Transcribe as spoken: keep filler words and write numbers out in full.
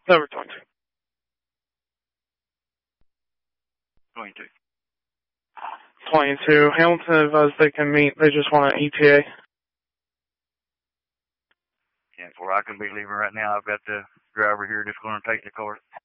Number twenty-two. twenty-two. twenty-two. Hamilton advised they can meet. They just want an E T A. And before I can be leaving right now, I've got the driver here just going to take the car.